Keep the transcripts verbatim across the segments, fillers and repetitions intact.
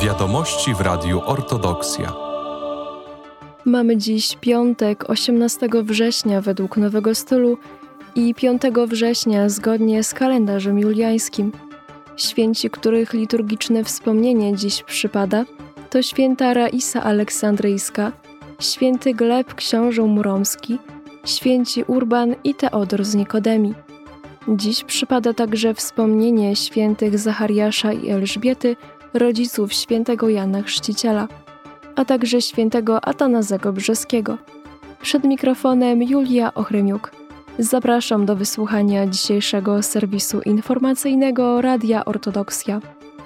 Wiadomości w Radiu Ortodoksja. Mamy dziś piątek, osiemnastego września według nowego stylu i piątego września zgodnie z kalendarzem juliańskim. Święci, których liturgiczne wspomnienie dziś przypada, to święta Raisa Aleksandryjska, święty Gleb książę Muromski, święci Urban i Teodor z Nikodemii. Dziś przypada także wspomnienie świętych Zachariasza i Elżbiety, rodziców świętego Jana Chrzciciela, a także świętego Atanazego Brzeskiego. Przed mikrofonem Julia Ochrymiuk. Zapraszam do wysłuchania dzisiejszego serwisu informacyjnego Radia Ortodoksja.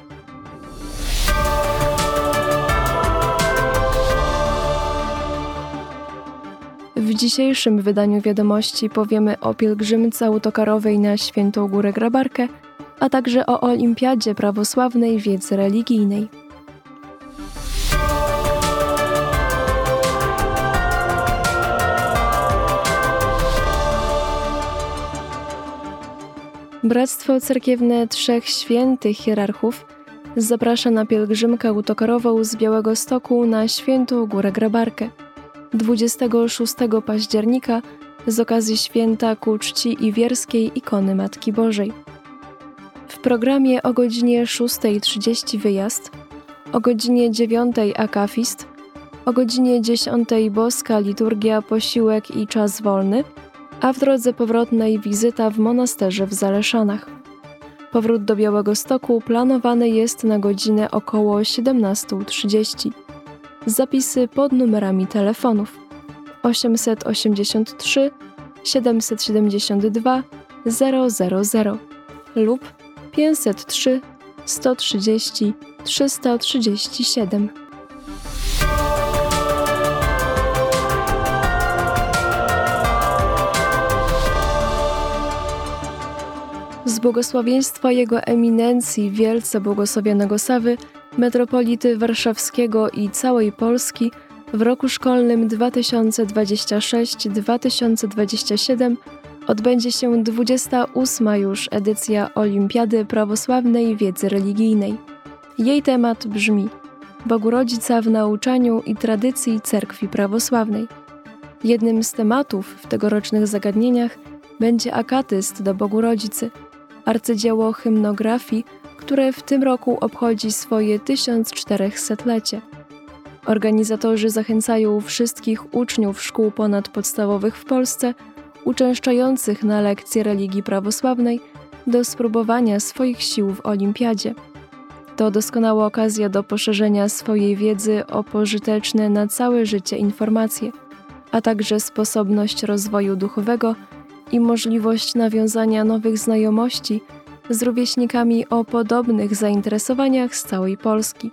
W dzisiejszym wydaniu wiadomości powiemy o pielgrzymce autokarowej na Świętą Górę Grabarkę, a także o Olimpiadzie Prawosławnej Wiedzy Religijnej. Bractwo Cerkiewne Trzech Świętych Hierarchów zaprasza na pielgrzymkę autokarową z Białegostoku na Świętą Górę Grabarkę dwudziestego szóstego października z okazji święta ku czci iwierskiej ikony Matki Bożej. W programie o godzinie szóstej trzydzieści wyjazd, o godzinie dziewiątej akafist, o godzinie dziesiątej boska liturgia, posiłek i czas wolny, a w drodze powrotnej wizyta w monasterze w Zaleszanach. Powrót do Białegostoku planowany jest na godzinę około siedemnasta trzydzieści. Zapisy pod numerami telefonów osiemset osiemdziesiąt trzy siedemset siedemdziesiąt dwa zero zero zero lub pięćset trzy sto trzydzieści trzysta trzydzieści siedem. Z błogosławieństwa Jego Eminencji Wielce Błogosławionego Sawy, metropolity warszawskiego i całej Polski w roku szkolnym dwa tysiące dwudziestym szóstym dwa tysiące dwudziestym siódmym odbędzie się dwudziesta ósma już edycja Olimpiady Prawosławnej Wiedzy Religijnej. Jej temat brzmi: Bogu Rodzica w nauczaniu i tradycji Cerkwi Prawosławnej. Jednym z tematów w tegorocznych zagadnieniach będzie akatyst do Bogu Rodzicy, arcydzieło hymnografii, które w tym roku obchodzi swoje tysiąc czterechsetlecie. Organizatorzy zachęcają wszystkich uczniów szkół ponadpodstawowych w Polsce uczęszczających na lekcje religii prawosławnej do spróbowania swoich sił w olimpiadzie. To doskonała okazja do poszerzenia swojej wiedzy o pożyteczne na całe życie informacje, a także sposobność rozwoju duchowego i możliwość nawiązania nowych znajomości z rówieśnikami o podobnych zainteresowaniach z całej Polski.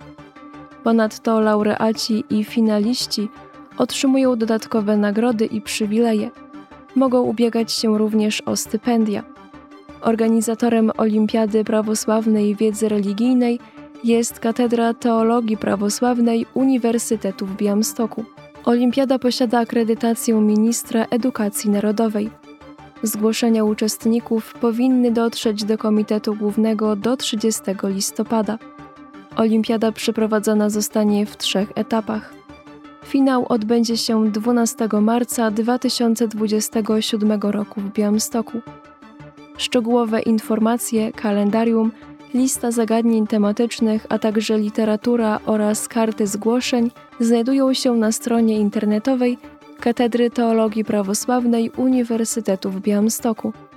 Ponadto laureaci i finaliści otrzymują dodatkowe nagrody i przywileje. Mogą ubiegać się również o stypendia. Organizatorem Olimpiady Prawosławnej Wiedzy Religijnej jest Katedra Teologii Prawosławnej Uniwersytetu w Białymstoku. Olimpiada posiada akredytację ministra edukacji narodowej. Zgłoszenia uczestników powinny dotrzeć do Komitetu Głównego do trzydziestego listopada. Olimpiada przeprowadzona zostanie w trzech etapach. Finał odbędzie się dwunastego marca dwa tysiące dwudziestego siódmego roku w Białymstoku. Szczegółowe informacje, kalendarium, lista zagadnień tematycznych, a także literatura oraz karty zgłoszeń znajdują się na stronie internetowej Katedry Teologii Prawosławnej Uniwersytetu w Białymstoku.